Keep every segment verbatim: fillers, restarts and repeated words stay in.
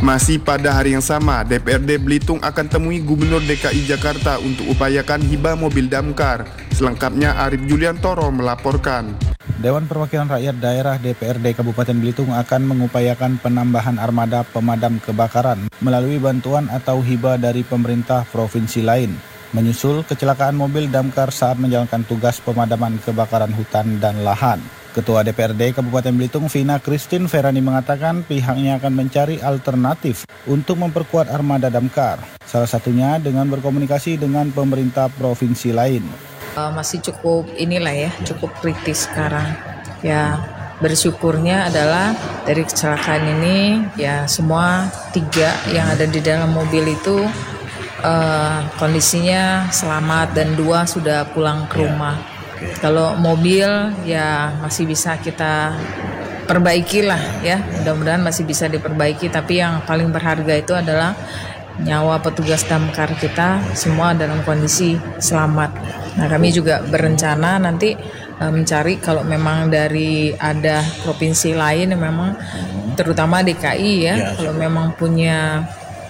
Masih pada hari yang sama, D P R D Belitung akan temui Gubernur D K I Jakarta untuk upayakan hibah mobil damkar. Selengkapnya Arif Juliantoro melaporkan. Dewan Perwakilan Rakyat Daerah D P R D Kabupaten Belitung akan mengupayakan penambahan armada pemadam kebakaran melalui bantuan atau hibah dari pemerintah provinsi lain, menyusul kecelakaan mobil damkar saat menjalankan tugas pemadaman kebakaran hutan dan lahan. Ketua D P R D Kabupaten Belitung Vina Christine Ferani mengatakan pihaknya akan mencari alternatif untuk memperkuat armada damkar, salah satunya dengan berkomunikasi dengan pemerintah provinsi lain. Uh, masih cukup inilah ya, cukup kritis sekarang. Ya, bersyukurnya adalah dari kecelakaan ini ya semua tiga yang ada di dalam mobil itu uh, kondisinya selamat dan dua sudah pulang ke rumah. Kalau mobil ya masih bisa kita perbaiki lah ya, mudah-mudahan masih bisa diperbaiki, tapi yang paling berharga itu adalah nyawa petugas damkar kita semua dalam kondisi selamat. Nah, kami juga berencana nanti uh, mencari kalau memang dari ada provinsi lain yang memang terutama D K I ya, kalau memang punya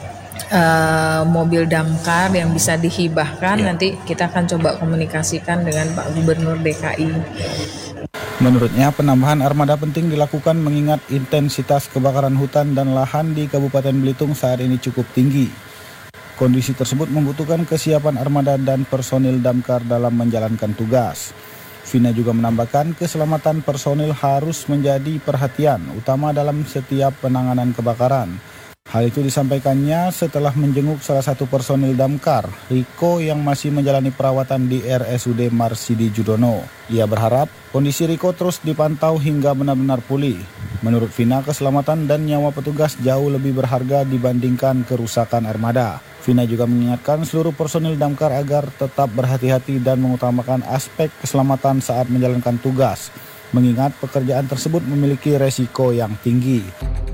Uh, mobil damkar yang bisa dihibahkan, ya. Nanti kita akan coba komunikasikan dengan Pak Gubernur D K I. Menurutnya penambahan armada penting dilakukan mengingat intensitas kebakaran hutan dan lahan di Kabupaten Belitung saat ini cukup tinggi. Kondisi tersebut membutuhkan kesiapan armada dan personil damkar dalam menjalankan tugas. Vina juga menambahkan keselamatan personil harus menjadi perhatian utama dalam setiap penanganan kebakaran. Hal itu disampaikannya setelah menjenguk salah satu personil damkar, Riko, yang masih menjalani perawatan di R S U D Marsidi Judono. Ia berharap kondisi Riko terus dipantau hingga benar-benar pulih. Menurut Vina, keselamatan dan nyawa petugas jauh lebih berharga dibandingkan kerusakan armada. Vina juga mengingatkan seluruh personil damkar agar tetap berhati-hati dan mengutamakan aspek keselamatan saat menjalankan tugas, mengingat pekerjaan tersebut memiliki resiko yang tinggi.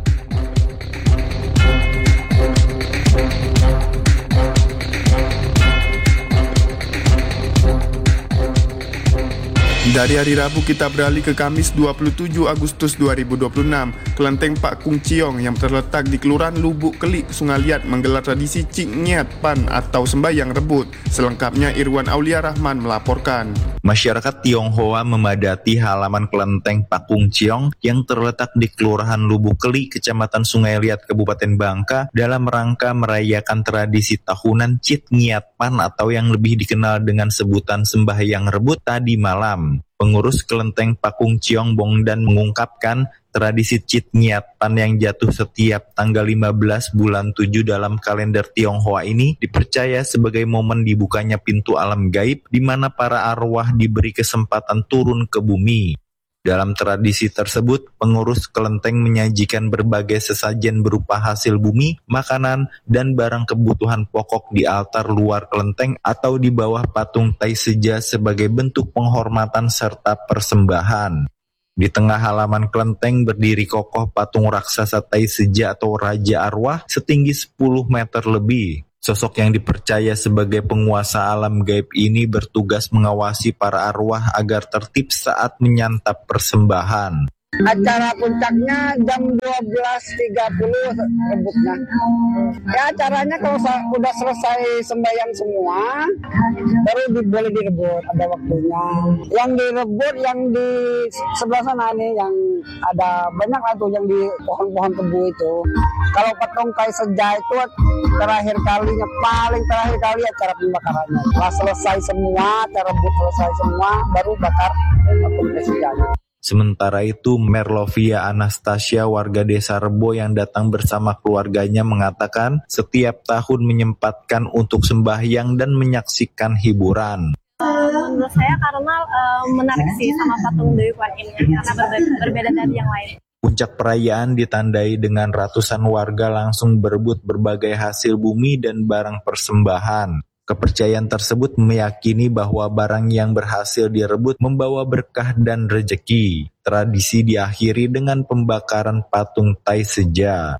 Dari hari Rabu kita beralih ke Kamis dua puluh tujuh Agustus dua ribu dua puluh enam. Kelenteng Pak Kung Ciong yang terletak di Kelurahan Lubuk Kelik, Sungai Liat menggelar tradisi Cik Ngiat Pan atau sembahyang rebut. Selengkapnya Irwan Aulia Rahman melaporkan. Masyarakat Tionghoa memadati halaman kelenteng Pak Kung Ciong yang terletak di Kelurahan Lubuk Kelik, Kecamatan Sungai Liat, Kabupaten Bangka dalam rangka merayakan tradisi tahunan Cik Ngiat Pan atau yang lebih dikenal dengan sebutan sembahyang rebut tadi malam. Pengurus kelenteng Pak Kung Ciong Bongdan mengungkapkan tradisi Cik Ngiat Pan yang jatuh setiap tanggal lima belas bulan tujuh dalam kalender Tionghoa ini dipercaya sebagai momen dibukanya pintu alam gaib di mana para arwah diberi kesempatan turun ke bumi. Dalam tradisi tersebut, pengurus kelenteng menyajikan berbagai sesajen berupa hasil bumi, makanan, dan barang kebutuhan pokok di altar luar kelenteng atau di bawah patung Tai Seja sebagai bentuk penghormatan serta persembahan. Di tengah halaman kelenteng berdiri kokoh patung raksasa Tai Seja atau Raja Arwah setinggi sepuluh meter lebih. Sosok yang dipercaya sebagai penguasa alam gaib ini bertugas mengawasi para arwah agar tertib saat menyantap persembahan. Acara puncaknya jam dua belas tiga puluh rebutnya. Ya, acaranya kalau udah selesai sembahyang semua, baru di, boleh direbut, ada waktunya. Yang direbut yang di sebelah sana nih, yang ada banyak lah tuh yang di pohon-pohon tebu itu. Kalau patung Tai Seja itu terakhir kalinya, paling terakhir kali acara pembakarannya. Setelah selesai semua, acara rebut selesai semua, baru bakar patung Tai Seja. Sementara itu, Merlovia Anastasia, warga desa Rebo yang datang bersama keluarganya mengatakan setiap tahun menyempatkan untuk sembahyang dan menyaksikan hiburan. Menurut saya karena uh, menarik sih sama patung Dewi Kwan Im karena berbeda, berbeda dari yang lain. Puncak perayaan ditandai dengan ratusan warga langsung berebut berbagai hasil bumi dan barang persembahan. Kepercayaan tersebut meyakini bahwa barang yang berhasil direbut membawa berkah dan rejeki. Tradisi diakhiri dengan pembakaran patung Tai Seja.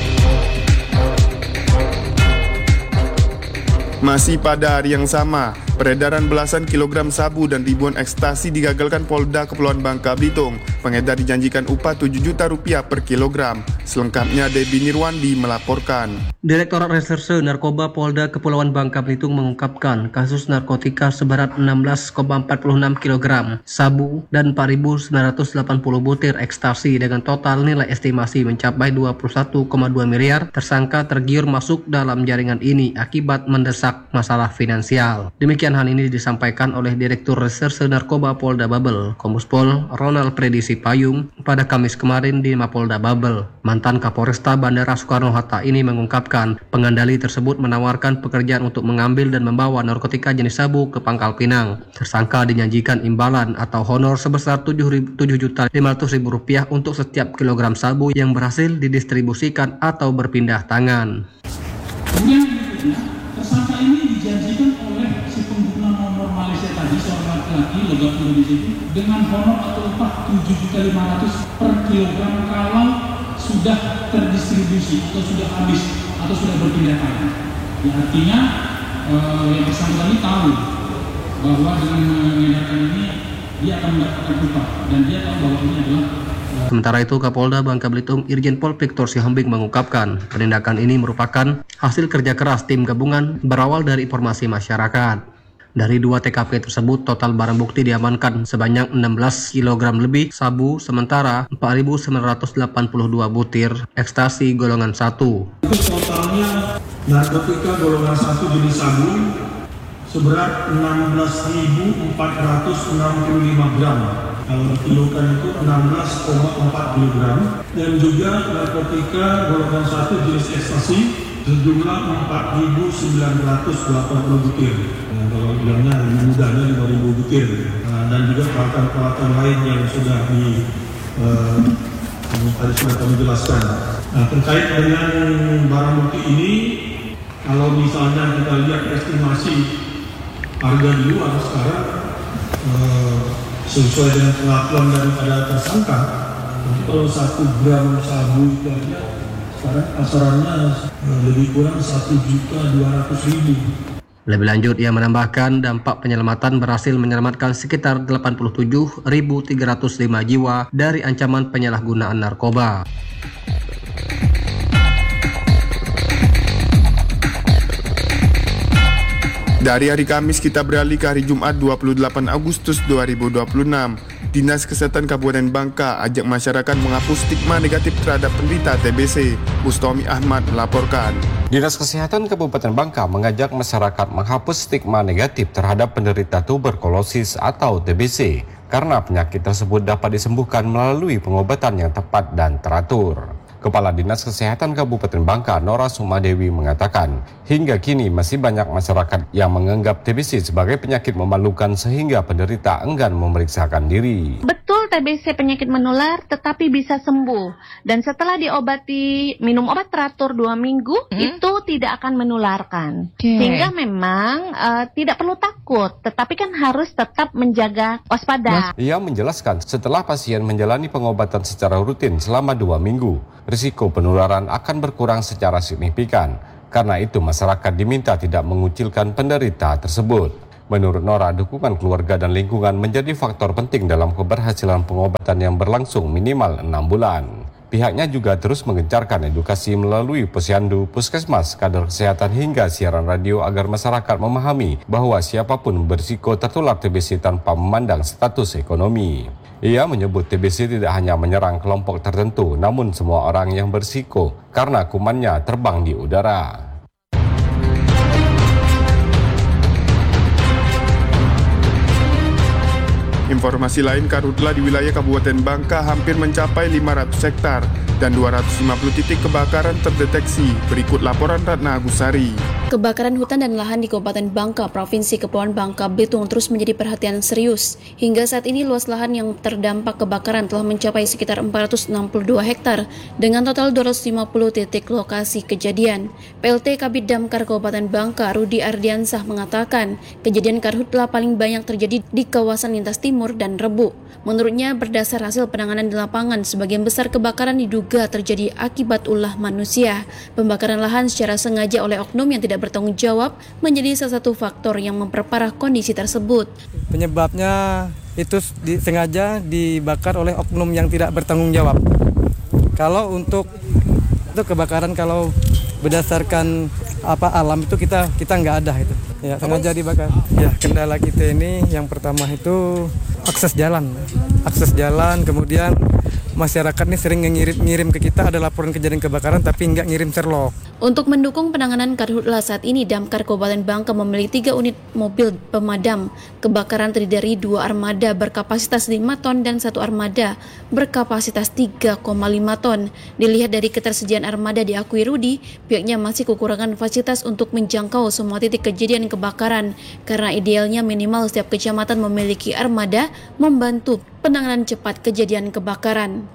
Masih pada hari yang sama, Peredaran belasan kilogram sabu dan ribuan ekstasi digagalkan Polda Kepulauan Bangka Belitung. Pengedar dijanjikan upah tujuh juta rupiah per kilogram. Selengkapnya Debbie Nirwandi melaporkan. Direktorat Reserse Narkoba Polda Kepulauan Bangka Belitung mengungkapkan kasus narkotika seberat enam belas koma empat enam kilogram sabu dan empat ribu sembilan ratus delapan puluh butir ekstasi dengan total nilai estimasi mencapai dua puluh satu koma dua miliar. Tersangka tergiur masuk dalam jaringan ini akibat mendesak masalah finansial. Demikian hal ini disampaikan oleh Direktur Reserse Narkoba Polda Babel, Kombespol Ronald Predisi Payung pada Kamis kemarin di Mapolda Babel. Mantan Kapolresta Bandara Soekarno-Hatta ini mengungkapkan pengendali tersebut menawarkan pekerjaan untuk mengambil dan membawa narkotika jenis sabu ke Pangkal Pinang. Tersangka dinyanjikan imbalan atau honor sebesar tujuh juta lima ratus ribu rupiah untuk setiap kilogram sabu yang berhasil didistribusikan atau berpindah tangan. Kemudian berikutnya, tersangka ini dijanjikan oleh si pengguna nomor Malaysia tadi, seorang laki-laki logam Indonesia itu, dengan honor atau upah tujuh juta lima ratus ribu per kilogram kalau sudah terdistribusi atau sudah habis atau sudah berpindah tangan. Ya, artinya eh, yang bersangkutan ini tahu bahwa dengan mengedarkan ini dia akan mendapatkan upah dan dia tahu bahwa ini adalah. Sementara itu, Kapolda Bangka Belitung Irjen Pol Victor Sihombing mengungkapkan penindakan ini merupakan hasil kerja keras tim gabungan berawal dari informasi masyarakat. Dari dua T K P tersebut, total barang bukti diamankan sebanyak enam belas kilogram lebih sabu, sementara empat ribu sembilan ratus delapan puluh dua butir ekstasi golongan satu. Itu totalnya narkotika golongan satu jenis sabu seberat enam belas ribu empat ratus enam puluh lima gram. Kalau dikilokan itu enam belas koma empat kilogram. Dan juga narkotika golongan satu jenis ekstasi sejumlah empat ribu sembilan ratus delapan puluh butir. Nah, kalau bilangnya lebih mudahnya lima ribu butir. Nah, dan juga peralatan-peralatan lain yang sudah di uh, tadi sudah kami jelaskan. Nah, terkait dengan barang bukti ini, kalau misalnya kita lihat estimasi harga di luar sekarang uh, sesuai dengan pengakuan daripada tersangka, kalau satu gram sabu itu aja sekarang pasarannya lebih kurang satu juta dua ratus ribu. Lebih lanjut, ia menambahkan dampak penyelamatan berhasil menyelamatkan sekitar delapan puluh tujuh ribu tiga ratus lima jiwa dari ancaman penyalahgunaan narkoba. Dari hari Kamis kita beralih ke hari Jumat dua puluh delapan Agustus dua ribu dua puluh enam. Dinas Kesehatan Kabupaten Bangka ajak masyarakat menghapus stigma negatif terhadap penderita T B C. Bustomi Ahmad melaporkan. Dinas Kesehatan Kabupaten Bangka mengajak masyarakat menghapus stigma negatif terhadap penderita tuberkulosis atau T B C karena penyakit tersebut dapat disembuhkan melalui pengobatan yang tepat dan teratur. Kepala Dinas Kesehatan Kabupaten Bangka, Nora Sumadewi mengatakan, hingga kini masih banyak masyarakat yang menganggap T B C sebagai penyakit memalukan sehingga penderita enggan memeriksakan diri. Betul, T B C penyakit menular tetapi bisa sembuh. Dan setelah diobati, minum obat teratur dua minggu, hmm? itu tidak akan menularkan. Okay. Sehingga memang uh, tidak perlu takut, tetapi kan harus tetap menjaga waspada. Ia menjelaskan setelah pasien menjalani pengobatan secara rutin selama dua minggu, risiko penularan akan berkurang secara signifikan. Karena itu masyarakat diminta tidak mengucilkan penderita tersebut. Menurut Nora, dukungan keluarga dan lingkungan menjadi faktor penting dalam keberhasilan pengobatan yang berlangsung minimal enam bulan. Pihaknya juga terus mengencarkan edukasi melalui posyandu, puskesmas, kader kesehatan hingga siaran radio agar masyarakat memahami bahwa siapapun berisiko tertular T B C tanpa memandang status ekonomi. Ia menyebut T B C tidak hanya menyerang kelompok tertentu, namun semua orang yang berisiko karena kumannya terbang di udara. Informasi lain, karhutla di wilayah Kabupaten Bangka hampir mencapai lima ratus hektar dan dua ratus lima puluh titik kebakaran terdeteksi. Berikut laporan Ratna Agusari. Kebakaran hutan dan lahan di Kabupaten Bangka, Provinsi Kepulauan Bangka Belitung terus menjadi perhatian serius. Hingga saat ini luas lahan yang terdampak kebakaran telah mencapai sekitar empat ratus enam puluh dua hektar dengan total dua ratus lima puluh titik lokasi kejadian. P L T Kabid Damkar Kabupaten Bangka, Rudi Ardiansah mengatakan, kejadian karhutla paling banyak terjadi di kawasan lintas timur dan Rebu. Menurutnya, berdasar hasil penanganan di lapangan, sebagian besar kebakaran diduga terjadi akibat ulah manusia. Pembakaran lahan secara sengaja oleh oknum yang tidak tidak bertanggung jawab menjadi salah satu faktor yang memperparah kondisi tersebut. Penyebabnya itu sengaja dibakar oleh oknum yang tidak bertanggung jawab. Kalau untuk itu kebakaran, kalau berdasarkan apa alam itu kita kita nggak ada itu. Ya, sengaja dibakar. Ya, kendala kita ini yang pertama itu akses jalan. Akses jalan, kemudian masyarakat ini sering ngirim-ngirim ke kita ada laporan kejadian kebakaran tapi nggak ngirim Sherlock. Untuk mendukung penanganan karhutla saat ini, Damkar Kabupaten Bangka memiliki tiga unit mobil pemadam kebakaran terdiri dari dua armada berkapasitas lima ton dan satu armada berkapasitas tiga koma lima ton. Dilihat dari ketersediaan armada diakui Rudi, pihaknya masih kekurangan fasilitas untuk menjangkau semua titik kejadian kebakaran karena idealnya minimal setiap kecamatan memiliki armada membantu penanganan cepat kejadian kebakaran.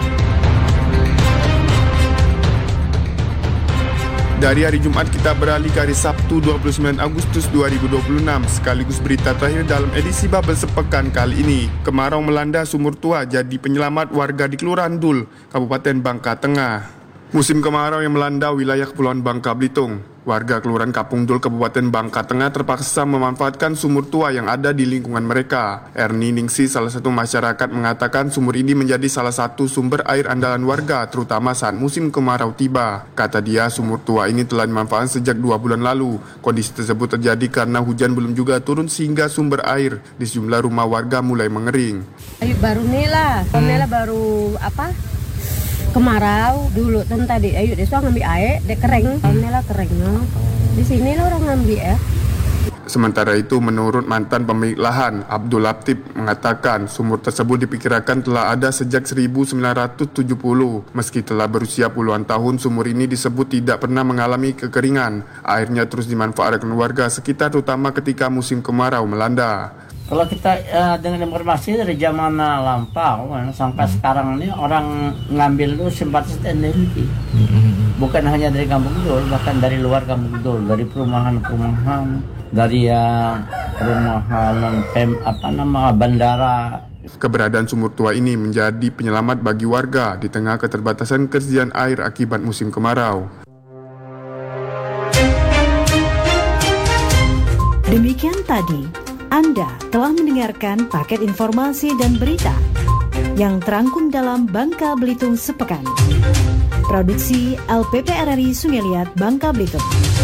Dari hari Jumat kita beralih ke hari Sabtu dua puluh sembilan Agustus dua ribu dua puluh enam, sekaligus berita terakhir dalam edisi Babel Sepekan kali ini. Kemarau melanda Sumur Tua jadi penyelamat warga di Kelurahan Dul, Kabupaten Bangka Tengah. Musim kemarau yang melanda wilayah Kepulauan Bangka Belitung. Warga Kelurahan Kapung Dul, Kabupaten Bangka Tengah terpaksa memanfaatkan sumur tua yang ada di lingkungan mereka. Erni Ningsi, salah satu masyarakat, mengatakan sumur ini menjadi salah satu sumber air andalan warga, terutama saat musim kemarau tiba. Kata dia, sumur tua ini telah dimanfaatkan sejak dua bulan lalu. Kondisi tersebut terjadi karena hujan belum juga turun sehingga sumber air di sejumlah rumah warga mulai mengering. Baru nih lah, hmm. baru apa? Kemarau dulu kan tadi ayo desa ngambil air dek kering inilah keringnya di sini lah orang ngambil ya. Sementara itu, menurut mantan pemilik lahan Abdul Latif mengatakan sumur tersebut diperkirakan telah ada sejak seribu sembilan ratus tujuh puluh. Meski telah berusia puluhan tahun, sumur ini disebut tidak pernah mengalami kekeringan. Airnya terus dimanfaatkan warga sekitar, terutama ketika musim kemarau melanda. Kalau kita uh, dengan informasi dari zaman lampau sampai hmm. sekarang ini orang ngambil itu simpatis tendensi, hmm. bukan hanya dari Kampung Dul, bahkan dari luar Kampung Dul, dari perumahan-perumahan, dari ya perumahan pem apa nama bandara. Keberadaan sumur tua ini menjadi penyelamat bagi warga di tengah keterbatasan ketersediaan air akibat musim kemarau. Demikian tadi Anda telah mendengarkan paket informasi dan berita yang terangkum dalam Bangka Belitung Sepekan. Produksi L P P R R I Sungai Liat Bangka Belitung.